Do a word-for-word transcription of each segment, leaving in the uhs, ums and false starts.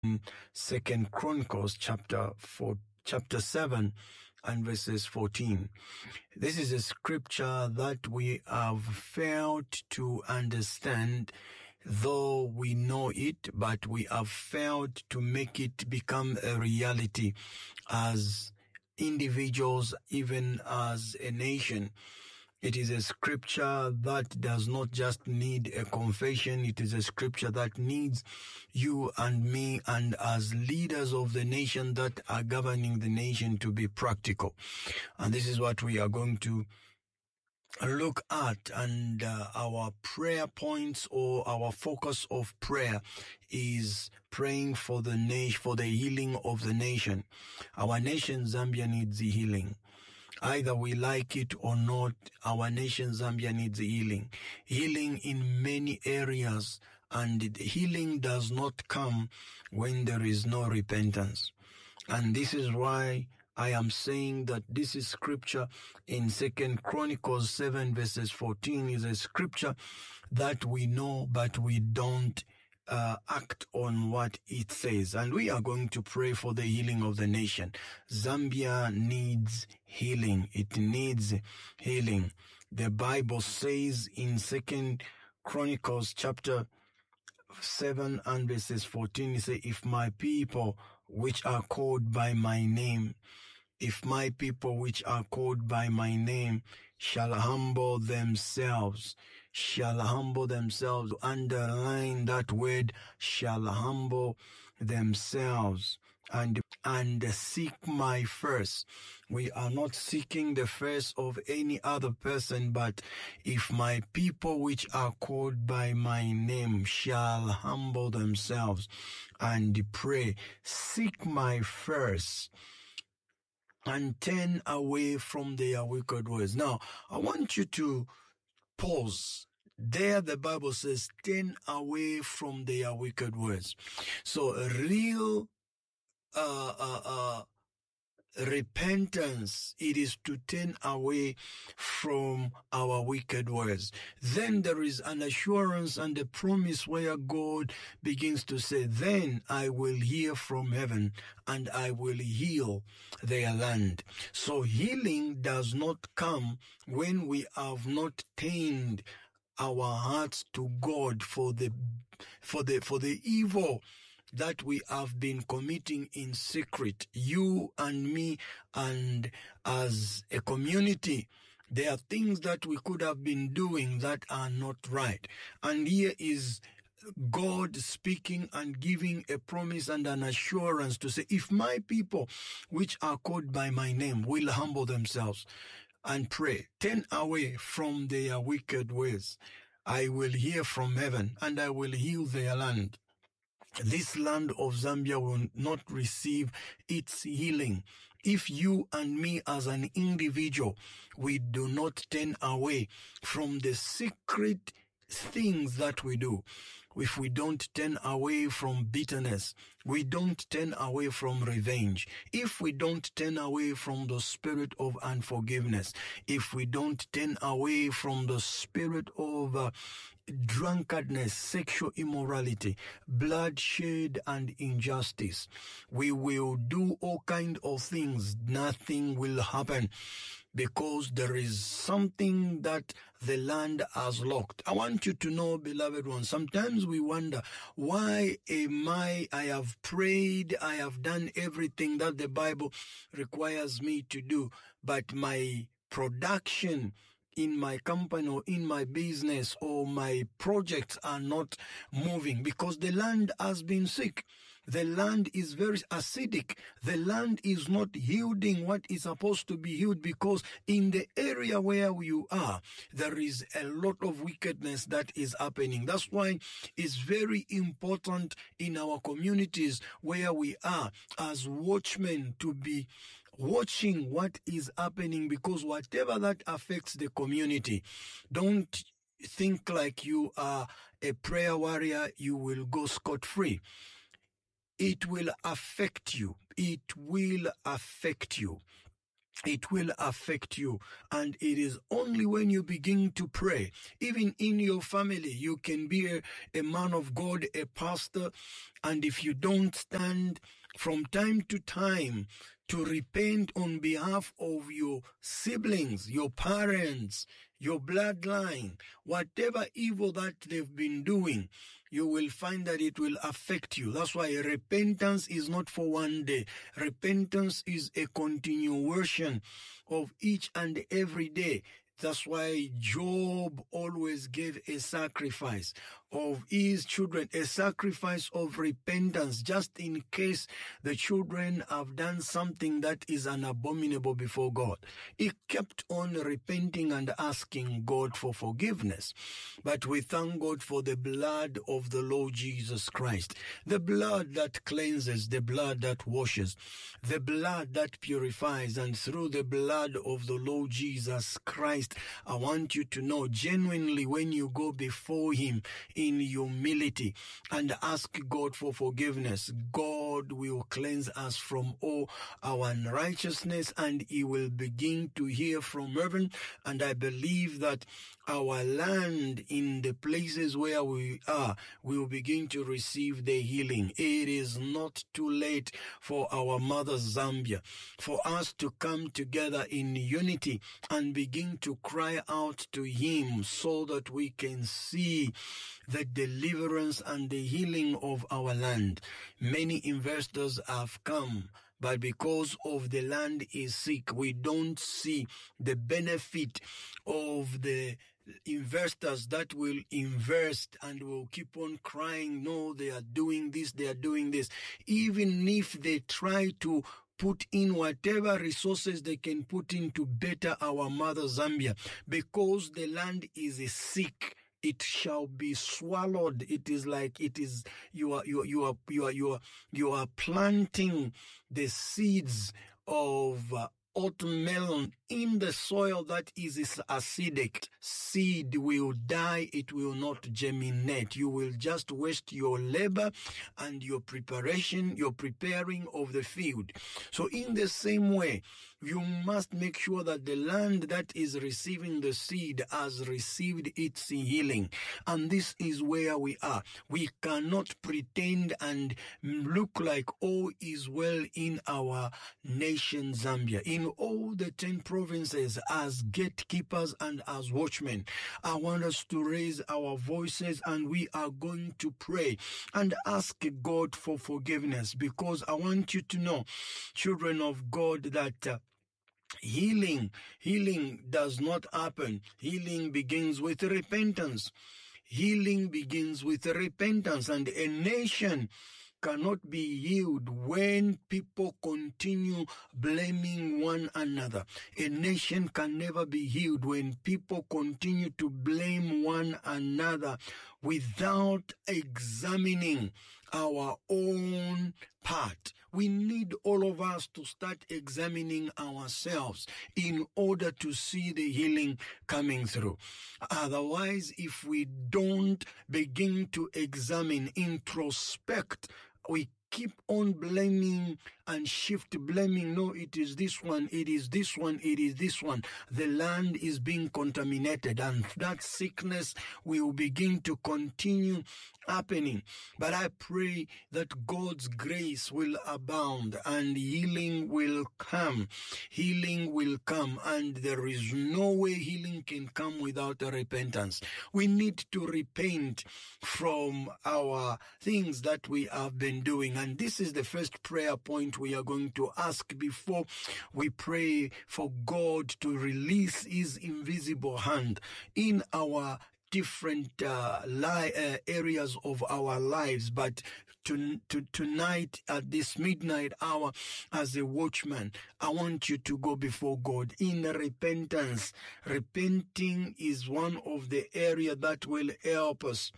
Second Chronicles chapter four, chapter seven and verses fourteen. This is a scripture that we have failed to understand, though we know it, but we have failed to make it become a reality as individuals, even as a nation. It is a scripture that does not just need a confession. It is a scripture that needs you and me and as leaders of the nation that are governing the nation to be practical. And this is what we are going to look at. And uh, our prayer points or our focus of prayer is praying for the nation, for the healing of the nation. Our nation, Zambia, needs the healing. Either we like it or not, our nation Zambia needs healing. Healing in many areas, and healing does not come when there is no repentance. And this is why I am saying that this is scripture in Second Chronicles seven verses fourteen is a scripture that we know, but we don't Uh, act on what it says. And we are going to pray for the healing of the nation. Zambia needs healing. It needs healing. The Bible says in Second Chronicles chapter seven and verses fourteen, it says, if my people which are called by my name, if my people which are called by my name shall humble themselves, shall humble themselves, underline that word, shall humble themselves, and and seek my face. We are not seeking the face of any other person, but if my people which are called by my name shall humble themselves and pray, seek my face, and turn away from their wicked ways. Now, I want you to pause. There the Bible says, turn away from their wicked ways. So a real uh, uh, uh, repentance, it is to turn away from our wicked ways. Then there is an assurance and a promise where God begins to say, then I will hear from heaven and I will heal their land. So healing does not come when we have not turned our hearts to God for the for the for the evil that we have been committing in secret, you and me, and as a community. There are things that we could have been doing that are not right. And here is God speaking and giving a promise and an assurance to say, if my people which are called by my name will humble themselves and pray, turn away from their wicked ways, I will hear from heaven and I will heal their land. This land of Zambia will not receive its healing if you and me as an individual, we do not turn away from the secret things that we do. If we don't turn away from bitterness, we don't turn away from revenge, if we don't turn away from the spirit of unforgiveness, if we don't turn away from the spirit of uh, drunkenness, sexual immorality, bloodshed, and injustice, we will do all kinds of things. Nothing will happen because there is something that the land has locked. I want you to know, beloved one, sometimes we wonder, why am I, I have prayed, I have done everything that the Bible requires me to do, but my production in my company or in my business or my projects are not moving because the land has been sick. The land is very acidic. The land is not yielding what is supposed to be healed because in the area where you are, there is a lot of wickedness that is happening. That's why it's very important in our communities where we are as watchmen to be watching what is happening, because whatever that affects the community, don't think like you are a prayer warrior, you will go scot-free. It will affect you. It will affect you. it will affect you. And it is only when you begin to pray, even in your family, you can be a, a man of God, a pastor, and if you don't stand from time to time to repent on behalf of your siblings, your parents, your bloodline, whatever evil that they've been doing, you will find that it will affect you. That's why repentance is not for one day. Repentance is a continuation of each and every day. That's why Job always gave a sacrifice of his children, a sacrifice of repentance, just in case the children have done something that is an abominable before God. He kept on repenting and asking God for forgiveness. But we thank God for the blood of the Lord Jesus Christ, the blood that cleanses, the blood that washes, the blood that purifies. And through the blood of the Lord Jesus Christ, I want you to know genuinely, when you go before him in humility and ask God for forgiveness, God will cleanse us from all our unrighteousness, and he will begin to hear from heaven. And I believe that our land, in the places where we are, will begin to receive the healing. It is not too late for our mother Zambia, for us to come together in unity and begin to cry out to him, so that we can see the deliverance and the healing of our land. Many investors have come, but because of the land is sick, we don't see the benefit of the investors that will invest and will keep on crying, no, they are doing this, they are doing this. Even if they try to put in whatever resources they can put in to better our mother Zambia, because the land is sick, it shall be swallowed. It is like it is you are you are you are you are you are, you are planting the seeds of uh, watermelon in the soil that is acidic. Seed will die, it will not germinate. You will just waste your labor and your preparation, your preparing of the field. So in the same way, you must make sure that the land that is receiving the seed has received its healing. And this is where we are. We cannot pretend and look like all is well in our nation Zambia, in all the ten provinces, as gatekeepers and as watchmen. I want us to raise our voices, and we are going to pray and ask God for forgiveness, because I want you to know, children of God, that uh, Healing, healing does not happen. Healing begins with repentance. Healing begins with repentance, and a nation cannot be healed when people continue blaming one another. A nation can never be healed when people continue to blame one another without examining our own part. We need all of us to start examining ourselves in order to see the healing coming through. Otherwise, if we don't begin to examine, introspect, we keep on blaming and shift blaming. No, it is this one, it is this one, it is this one. The land is being contaminated, and that sickness will begin to continue happening. But I pray that God's grace will abound and healing will come. Healing will come, and there is no way healing can come without a repentance. We need to repent from our things that we have been doing. And this is the first prayer point we are going to ask before we pray for God to release his invisible hand in our different uh, li- uh, areas of our lives. But to, to, tonight at this midnight hour, as a watchman, I want you to go before God in repentance. Repenting is one of the areas that will help us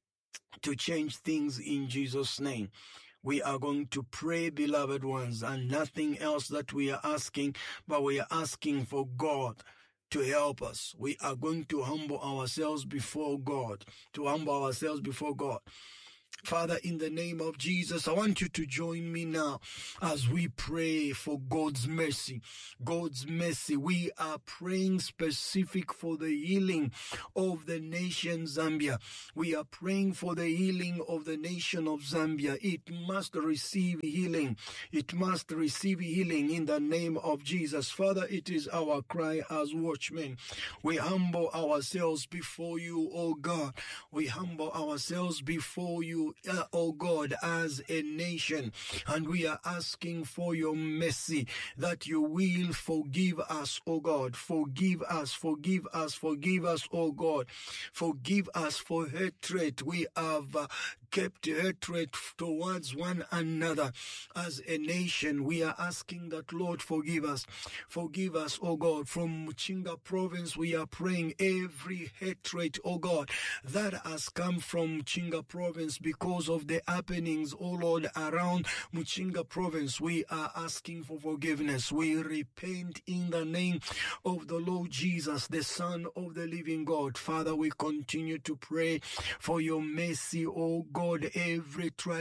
to change things in Jesus' name. We are going to pray, beloved ones, and nothing else that we are asking, but we are asking for God to help us. We are going to humble ourselves before God, to humble ourselves before God. Father, in the name of Jesus, I want you to join me now as we pray for God's mercy. God's mercy. We are praying specific for the healing of the nation Zambia. We are praying for the healing of the nation of Zambia. It must receive healing. It must receive healing in the name of Jesus. Father, it is our cry as watchmen. We humble ourselves before you, O God. We humble ourselves before you, Uh, oh God, as a nation, and we are asking for your mercy, that you will forgive us, oh God. Forgive us, forgive us, forgive us, oh God. Forgive us for hatred. We have uh, kept hatred towards one another as a nation. We are asking that, Lord, forgive us. Forgive us, oh God. From Muchinga province, we are praying every hatred, oh God, that has come from Muchinga province because of the happenings, oh Lord, around Muchinga province. We are asking for forgiveness. We repent in the name of the Lord Jesus, the Son of the living God. Father, we continue to pray for your mercy, oh God. Every tribe